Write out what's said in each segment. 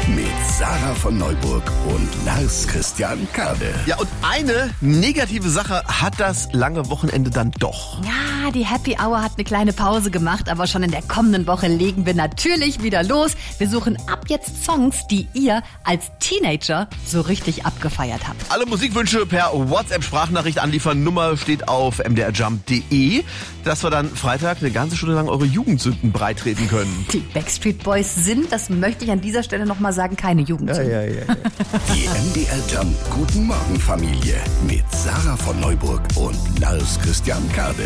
mit Sarah von Neuburg und Lars Christian Kade. Ja, und eine negative Sache hat das lange Wochenende dann doch. Ja, die Happy Hour hat eine kleine Pause gemacht, aber schon in der kommenden Woche legen wir natürlich wieder los. Wir suchen ab jetzt Songs, die ihr als Teenager so richtig abgefeiert habt. Alle Musikwünsche per WhatsApp-Sprachnachricht anliefern. Nummer steht auf mdrjump.de, dass wir dann Freitag eine ganze Stunde lang eure Jugendsünden breitreten können. Die Backstreet Boys sind, das möchte ich an dieser Stelle nochmal sagen, keine Jugendsünden. Ja. Die MDR Jump Guten Morgen Familie mit Sarah von Neuburg und Lars Christian Kade.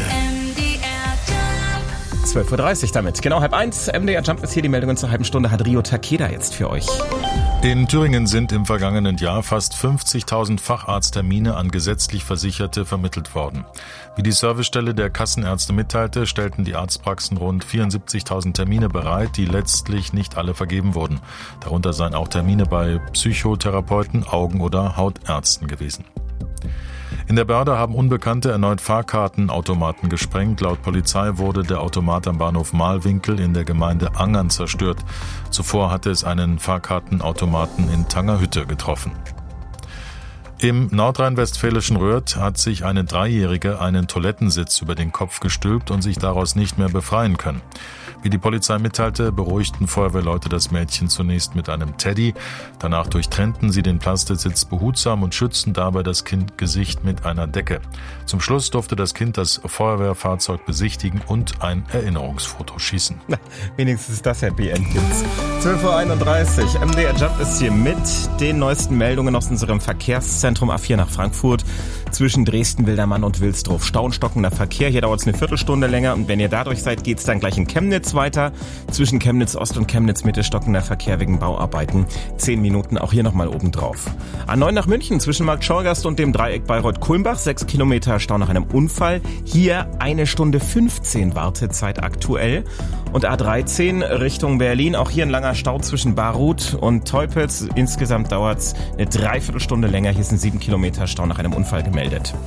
12.30 Uhr damit. Genau 12:30. MDR Jump ist hier. Die Meldungen zur halben Stunde hat Rio Takeda jetzt für euch. In Thüringen sind im vergangenen Jahr fast 50.000 Facharzttermine an gesetzlich Versicherte vermittelt worden. Wie die Servicestelle der Kassenärzte mitteilte, stellten die Arztpraxen rund 74.000 Termine bereit, die letztlich nicht alle vergeben wurden. Darunter seien auch Termine bei Psychotherapeuten, Augen- oder Hautärzten gewesen. In der Börde haben Unbekannte erneut Fahrkartenautomaten gesprengt. Laut Polizei wurde der Automat am Bahnhof Mahlwinkel in der Gemeinde Angern zerstört. Zuvor hatte es einen Fahrkartenautomaten in Tangerhütte getroffen. Im nordrhein-westfälischen Röhrd hat sich eine Dreijährige einen Toilettensitz über den Kopf gestülpt und sich daraus nicht mehr befreien können. Wie die Polizei mitteilte, beruhigten Feuerwehrleute das Mädchen zunächst mit einem Teddy. Danach durchtrennten sie den Plastiksitz behutsam und schützten dabei das Kindgesicht mit einer Decke. Zum Schluss durfte das Kind das Feuerwehrfahrzeug besichtigen und ein Erinnerungsfoto schießen. Na, wenigstens das Happy End gibt's. 12.31 Uhr. MDR Jump ist hier mit den neuesten Meldungen aus unserem Verkehrszentrum A4 nach Frankfurt. Zwischen Dresden, Wildermann und Wilsdruf. Stau und stockender Verkehr. Hier dauert es eine Viertelstunde länger. Und wenn ihr dadurch seid, geht's dann gleich in Chemnitz weiter. Zwischen Chemnitz Ost und Chemnitz Mitte stockender Verkehr wegen Bauarbeiten. 10 Minuten auch hier nochmal obendrauf. A9 nach München zwischen Markt Schorgast und dem Dreieck Bayreuth-Kulmbach. 6 Kilometer Stau nach einem Unfall. Hier 1 Stunde 15 Wartezeit aktuell. Und A13 Richtung Berlin. Auch hier ein langer Stau zwischen Baruth und Teupitz. Insgesamt dauert's eine Dreiviertelstunde länger. Hier sind 7 Kilometer Stau nach einem Unfall gemeldet.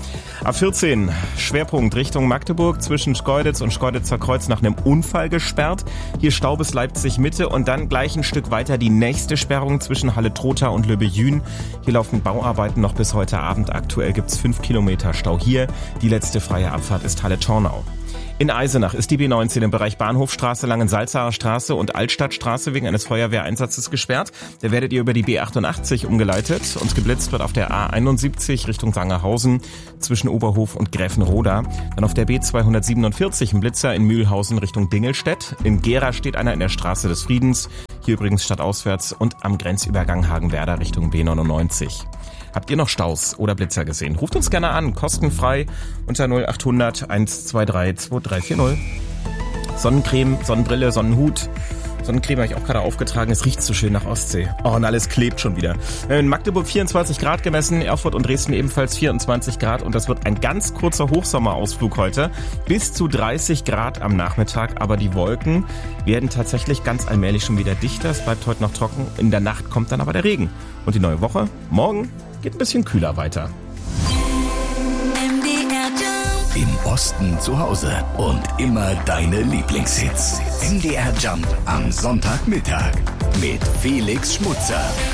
A14 Schwerpunkt Richtung Magdeburg zwischen Schkeuditz und Schkeuditzer Kreuz nach einem Unfall gesperrt. Hier Stau bis Leipzig Mitte und dann gleich ein Stück weiter die nächste Sperrung zwischen Halle-Trotha und Löbejün. Hier laufen Bauarbeiten noch bis heute Abend. Aktuell gibt's 5 Kilometer Stau hier. Die letzte freie Abfahrt ist Halle-Tornau. In Eisenach ist die B19 im Bereich Bahnhofstraße, Langensalzaer Straße und Altstadtstraße wegen eines Feuerwehreinsatzes gesperrt. Da werdet ihr über die B88 umgeleitet und geblitzt wird auf der A71 Richtung Sangerhausen zwischen Oberhof und Gräfenroda. Dann auf der B247 ein Blitzer in Mühlhausen Richtung Dingelstedt. In Gera steht einer in der Straße des Friedens. Hier übrigens stadtauswärts und am Grenzübergang Hagenwerder Richtung B99. Habt ihr noch Staus oder Blitzer gesehen? Ruft uns gerne an, kostenfrei unter 0800 123 2340. Sonnencreme, Sonnenbrille, Sonnenhut. Sonnencreme habe ich auch gerade aufgetragen. Es riecht so schön nach Ostsee. Oh, und alles klebt schon wieder. In Magdeburg 24 Grad gemessen, Erfurt und Dresden ebenfalls 24 Grad. Und das wird ein ganz kurzer Hochsommerausflug heute. Bis zu 30 Grad am Nachmittag. Aber die Wolken werden tatsächlich ganz allmählich schon wieder dichter. Es bleibt heute noch trocken. In der Nacht kommt dann aber der Regen. Und die neue Woche, morgen, geht ein bisschen kühler weiter. Im Osten zu Hause und immer deine Lieblingshits. MDR Jump am Sonntagmittag mit Felix Schmutzer.